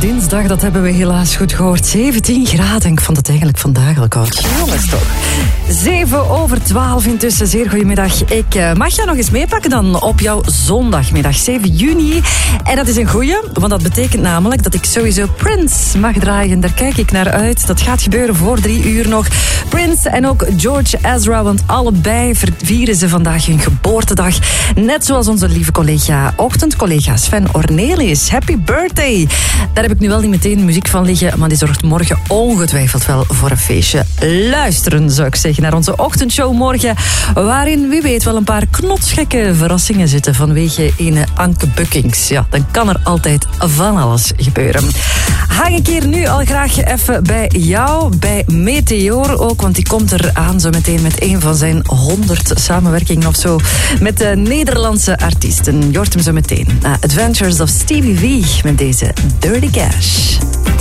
dinsdag, dat hebben we helaas goed gehoord. 17 graden. Ik vond het eigenlijk vandaag al koud. Jongens toch. 7:12 intussen. Zeer goedemiddag. Ik mag jou nog eens meepakken dan op jouw zondagmiddag, 7 juni. En dat is een goeie, want dat betekent namelijk dat ik sowieso Prince mag draaien. Daar kijk ik naar uit. Dat gaat gebeuren voor 3 uur nog. Prince en ook George Ezra, want allebei vieren ze vandaag hun geboortedag. Net zoals onze lieve ochtendcollega Sven Ornelius. Happy birthday! Daar heb ik nu wel niet meteen muziek van liggen, maar die zorgt morgen ongetwijfeld wel voor een feestje. Luisteren, zou ik zeggen, naar onze ochtendshow morgen, waarin wie weet wel een paar knotsgekke verrassingen zitten vanwege ene Anke Buckings. Ja, dan kan er altijd van alles gebeuren. Hang ik hier nu al graag even bij jou, bij Meteor ook, want die komt er aan zo meteen met een van zijn 100 samenwerkingen of zo met de Nederlandse artiesten. Je hoort hem zo meteen. Adventures of Stevie V met deze Dirty Cash.